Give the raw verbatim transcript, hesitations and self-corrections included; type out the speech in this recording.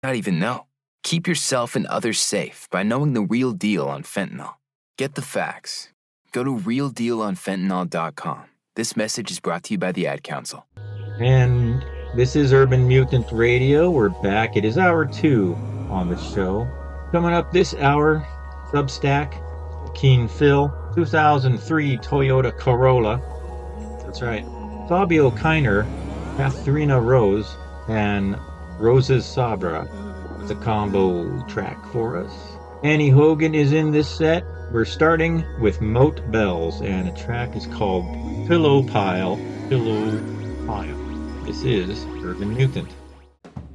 not even know. Keep yourself and others safe by knowing the real deal on fentanyl. Get the facts. Go to real deal on fentanyl dot com. This message is brought to you by the Ad Council. And this is Urban Mutant Radio. We're back. It is hour two on the show. Coming up this hour, Substack, Keen Phil, two thousand three Toyota Corolla. That's right. Fabio Kiner, Katharina Rose, and Roses Sabra. It's a combo track for us. Annie Hogan is in this set. We're starting with Moat Bells, and the track is called Pillow Pile, Pillow Pile. This is Urban Mutant.